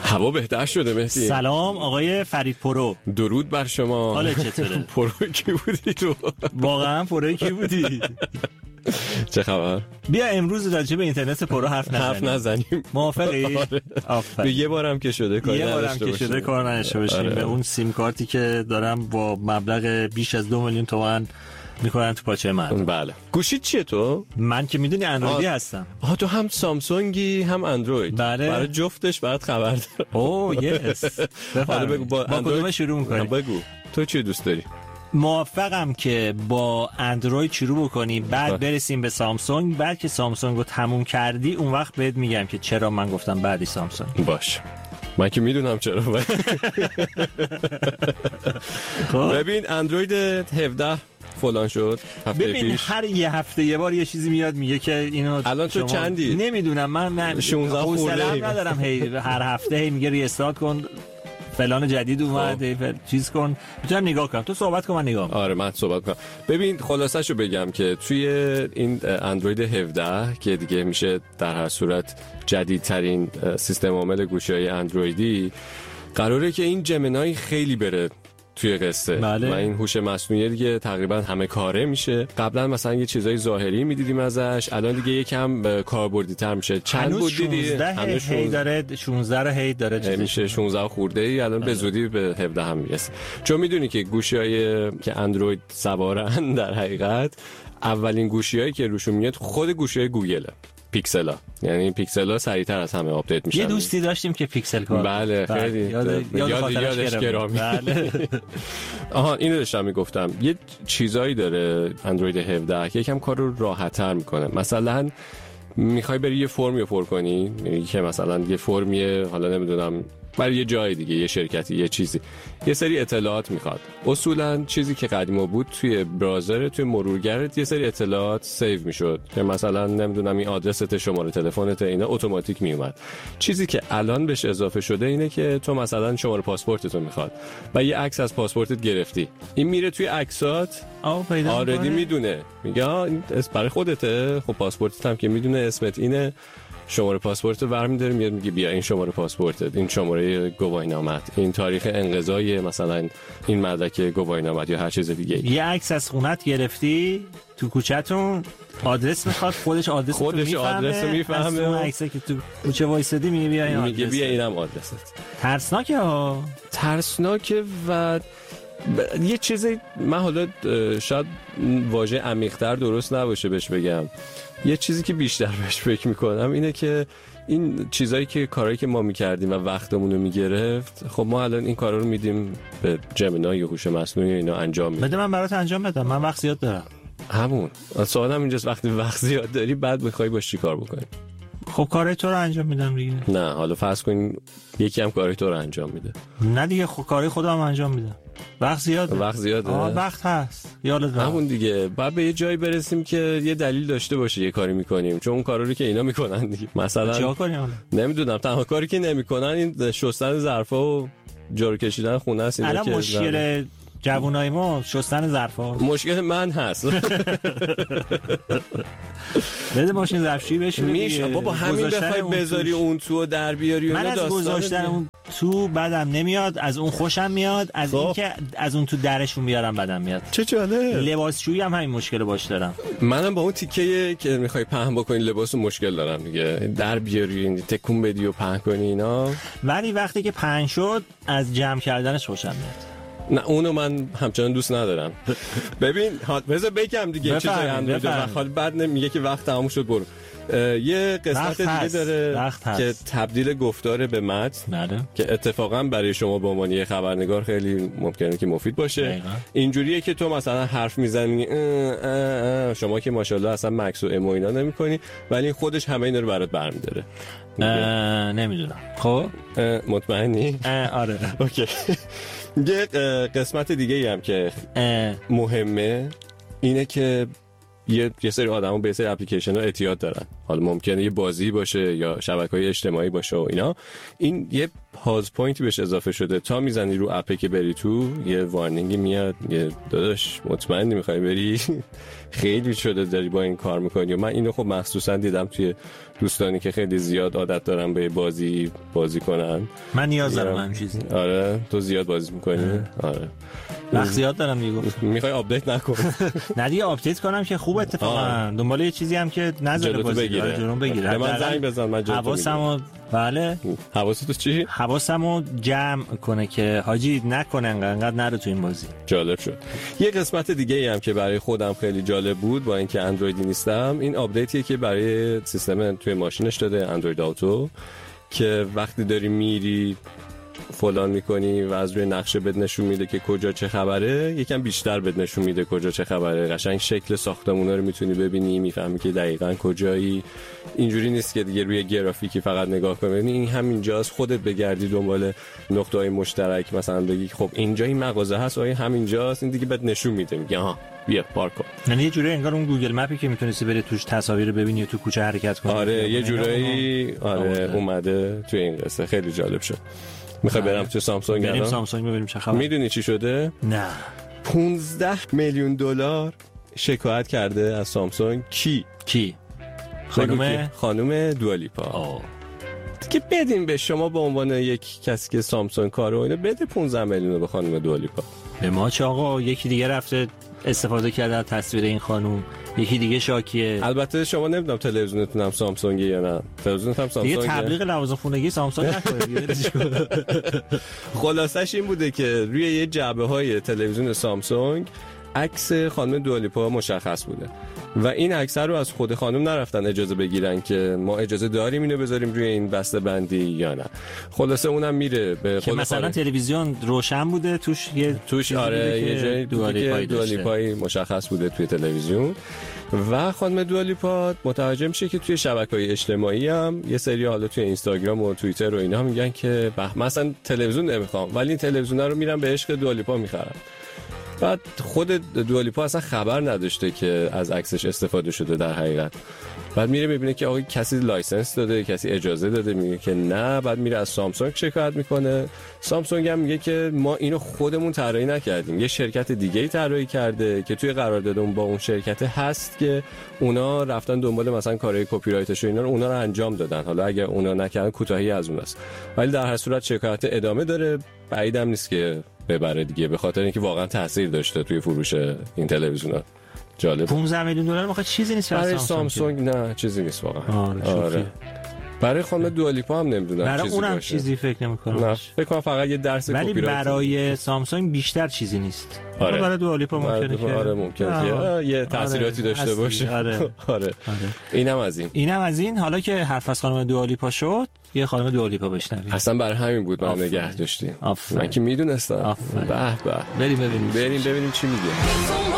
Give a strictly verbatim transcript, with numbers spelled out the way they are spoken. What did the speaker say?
هوا بهتر شده مهدی. سلام آقای فرید پرو. درود بر شما. حالا چطوره؟ پرو کی بودی تو؟ واقعا پرو کی بودی؟ چه خبر؟ بیا امروز راجع به اینترنت پرو حرف نزنیم. حرف نزنیم. موافقی؟ آفرین. یه بارم که شده کار نداشته باشیم. یه بارم که شده کار نداشته باشیم. به اون سیم کارتی که دارم با مبلغ بیش از دو میلیون تومان میکنن تو پاچه من. بله. گوشی چیه تو؟ من که میدونی اندرویدی آه. هستم. آها تو هم سامسونگی هم اندروید. بله. برای جفتش برات خبر دارم. اوه یس. بفرمایید. با, با کدوم شروع می‌کنی؟ بگو. تو چی دوست داری؟ موافقم که با اندروید شروع بکنی بعد برسیم به سامسونگ. بعد که سامسونگ رو تموم کردی اون وقت بهت میگم که چرا من گفتم بعدی سامسونگ. باش. من که میدونم چرا. ببین اندروید هفده فلان شد هفته ببین پیش. هر یه هفته یه بار یه چیزی میاد میگه که اینو الان تو چندی؟ نمیدونم من من شانزده خورده ندارم. هی هر هفته هی میگه ریستارت کن فلان جدید اومد چیز کن. میتونم نگاه کنم تو صحبت کن من نگاه کنم. آره من صحبت کنم. ببین خلاصه‌شو بگم که توی این اندروید هفده که دیگه میشه در هر صورت جدیدترین سیستم عامل گوشی‌های اندرویدی، قراره که این جمنای خیلی بره توی قصه. بله. و این هوش مصنوعی دیگه تقریبا همه کاره میشه. قبلا مثلا یه چیزای ظاهری میدیدیم ازش، الان دیگه یکم کاربردی تر میشه. چند بود دیدی؟ هنوز هی داره شانزده رو هی داره میشه شانزده خورده ای الان به زودی به هفده هم میرسه. چون میدونی که گوشیای که اندروید سوارن در حقیقت اولین گوشیایی که روشون میاد خود گوشیای گوگله، پیکسلا. یعنی پیکسلا سریعتر از همه آپدیت میشن. یه دوستی داشتیم که پیکسل کار. بله خیلی یاد یاد یاد یادش گرامی. بله. آها اینو داشتم میگفتم. یه چیزایی داره اندروید هفده که یکم کار رو راحت‌تر میکنه. مثلا میخوای بری یه فرمی پر کنی، میگی که مثلا یه فرمی حالا نمیدونم برای یه جای دیگه، یه شرکتی، یه چیزی، یه سری اطلاعات میخواد. اصولا چیزی که قدیما بود توی براوزر، توی مرورگرت یه سری اطلاعات سیو میشد که مثلا نمیدونم این آدرست، شماره تلفنت، اینا اتوماتیک میومد. چیزی که الان بهش اضافه شده اینه که تو مثلا شماره پاسپورتتو میخواد و یه عکس از پاسپورتت گرفتی، این میره توی عکسات آردی میدونه، میگه این اسم برای خودته، خب پاسپورتت هم که میدونه اسمت اینه، شماره پاسپورت رو برمی‌داره میاد میگه بیا این شماره پاسپورتت، این شماره گواهینامه‌ت، این تاریخ انقضای مثلا این مدرک گواهینامه‌ت یا هر چیز دیگه. یه عکس از خونت گرفتی تو کوچه‌تون، آدرس میخواد، خودش آدرس خودش آدرس رو میفهمه. اون عکسی که تو کوچه وایسادی میگه بیا این آدرس، میگه بیا اینم آدرست. ترسناکه ها، ترسناکه. و ب... یه چیزی من حالا شاید واژه عمیق‌تر درست نباشه بهش بگم، یه چیزی که بیشتر بهش فکر میکنم اینه که این چیزایی که کارهایی که ما میکردیم و وقتمون رو میگرفت، خب ما الان این کارا رو میدیم به جمنای یا هوش مصنوعی اینا انجام میدیم. بده من برات انجام بدم، من وقت زیاد دارم. همون سوالم اینجاست، وقتی وقت زیاد داری بعد میخوای باش چی کار بکنی؟ خب کارهای تو رو انجام میدم دیگه. نه حالا فرض کن یکی هم کارهای تو رو انجام میده. نه دیگه خب کارهای خودم انجام میدم. وقت زیاده. وقت زیاده. آه وقت هست. یادت باشه. همون دیگه. بعد به یه جایی برسیم که یه دلیل داشته باشه یه کاری میکنیم، چون اون کارا رو که اینا میکنن دیگه. مثلا چیکار کنیم؟ نمیدونم، تنها کاری که نمیکنن این شستن ظرفا و جارو کشیدن خونه است. الان که مشکل جوونای ما شستن ظرفا. مشکل من هست. بده ماشین ظرفشویی بشه میشه بابا، همین بخوای بذاری اون تو در بیاری. من از گذاشتن اون تو بدم نمیاد، از اون خوشم میاد، از این که از اون تو درشون بیارم بدم میاد. چه جالب. لباسشویی هم همین مشکل باش دارم. منم با اون تیکه که میخوای پهن بکنی لباسو مشکل دارم دیگه، در بیاری تکون بدی و پهن کنی اینا. ولی وقتی که پهن شد از جمع کردنش خوشم میاد. نه اونو من همچنان دوست ندارم. ببین بذار بگم دیگه چیزای اندروید و خالی بعد نمیگه که وقت تموم شد برو. یه قسمت دیگه هست. داره که تبدیل گفتار به متن بله. که اتفاقا برای شما به عنوان یه خبرنگار خیلی ممکنه که مفید باشه. دقیقا. اینجوریه که تو مثلا حرف میزنی شما که ماشاءالله اصلا مکس و امو اینا نمی‌کنی، ولی خودش همه اینا رو برات برمی‌داره. نمیدونم. خب مطمئنی؟ آره. اوکی. یه قسمت دیگه ای هم که مهمه اینه که یه یه سری آدما به سری اپلیکیشن ها اعتیاد دارن. حالا ممکنه یه بازی باشه یا شبکه‌های اجتماعی باشه و اینا. این یه پاز پوینتی بهش اضافه شده، تا میزنی رو اپی که بری تو یه وارنینگی میاد، یه داداش مطمئنی میخوای بری؟ خیلی شده داری با این کار میکنی. و من اینو خب مخصوصا دیدم توی دوستانی که خیلی زیاد عادت دارن به بازی بازی کنن. من نیاز دارم همین چیزی. آره تو زیاد بازی میکنی؟ آره وقت زیاد دارم میگم. میخوای آپدیت نکن؟ نه دیگه آپدیت کنم که خوب اتفاقا دنبال یه چیزی هم که نذاره بازی بگیره. جلوم بگیره. من زنگ بزن من جلوتو حواسمو بله حواستو چی؟ حواسمو جمع کنه که حاجی نکنه انقدر نره تو این بازی. جالب شد. یه قسمت دیگه ای هم که برای خودم خیلی جالب بود، با اینکه اندرویدی نیستم، این آپدیتیه که برای سیستم توی ماشینش داده، اندروید آوتو، که وقتی داری میری فلان میکنی و از روی نقشه بد نشون میده که کجا چه خبره، یکم بیشتر بد نشون میده کجا چه خبره. قشنگ شکل ساختمونا رو میتونی ببینی، میفهمی که دقیقاً کجایی. اینجوری نیست که دیگه روی گرافیکی فقط نگاه کنی، این همینجاست، خودت بگردی دنبال نقطه‌های مشترک، مثلا بگی خب اینجا این مغازه هست، آیا همینجاست، این دیگه بد نشون میده، میگه ها بیا پارک کن. یعنی یه جوری انگار اون گوگل مپی که میتونستی بری توش تصاویر رو ببینی و تو کوچه حرکت کنی. آره یه جورایی آره اومده توی این قصه، خیلی جالب شد. میخوای برم تو سامسونگ؟ بریم سامسونگ ببینیم چه خبره. میدونی چی شده؟ نه. پانزده میلیون دلار شکایت کرده از سامسونگ. کی؟ کی؟ خانم خانم دوالیپا. که بدین به شما به عنوان یک کسی که سامسونگ کارو اینو بده پانزده میلیون رو به خانم دوالیپا. به ما چه آقا؟ یکی دیگه رفته استفاده کرده از تصویر این خانم، یکی دیگه شاکیه. البته شما نمیدونم تلویزیونتون هم سامسونگه یا نه. تلویزیونتون هم سامسونگه. دیگه تبلیغ لوازم خونگی سامسونگ نکنه. خلاصش این بوده که روی یه جعبه های تلویزیون سامسونگ عکس خانم دوالیپا مشخص بوده و این عکس رو از خود خانم نرفتن اجازه بگیرن که ما اجازه داریم اینو بذاریم روی این بسته بندی یا نه. خلاصه اونم میره به خود مثلا خانم. تلویزیون روشن بوده توش یه توش آره یه جای دوالیپای مشخص بوده توی تلویزیون و خانم دوالیپا متوجه میشه که توی شبکه‌های اجتماعی هم یه سری حالا توی اینستاگرام و توییتر و اینا میگن که مثلا تلویزیون نمیخوام ولی این تلویزیونا رو میرن به عشق دوالیپا میخرن. بعد خود دوالیپا اصلا خبر نداشته که از عکسش استفاده شده در حقیقت. بعد میره میبینه که آقا کسی لایسنس داده، کسی اجازه داده، میگه که نه. بعد میره از سامسونگ شکایت میکنه. سامسونگ هم میگه که ما اینو خودمون طراحی نکردیم، یه شرکت دیگه‌ای طراحی کرده که توی قراردادمون با اون شرکت هست که اونا رفتن دنبال مثلا کارهای کپی رایتش و اینا رو اونا رو انجام دادن. حالا اگه اونا نکردن کوتاهی از اوناست. ولی در هر صورت شکایت ادامه داره. بعیدم نیست که ببره دیگه، به خاطر اینکه واقعا تاثیر داشته توی فروش این تلویزیونا. جالب. پانزده میلیون دلار واقعا چیزی نیست برای سامسونگ. نه چیزی نیست واقعا. آره, آره. برای خانم دوالیپا هم نمیدونم برای چیزی اونم باشه. چیزی فکر نمی‌کنم. نه فکر کنم فقط یه درس کپی رایت. ولی برای سامسونگ بیشتر چیزی نیست. آره. برای دوالیپا ممکنه که آره ممکنه یه تاثیراتی آره. داشته باشه. آره. آره. آره. اینم از این. اینم از این. حالا که حرف از خانم دوالیپا شد، یه خانم دوالیپا بشنویم. اصلا برای همین بود ما نگه داشتیم. من که میدونستم. به به. بریم ببینیم. بریم ببینیم چی میگه.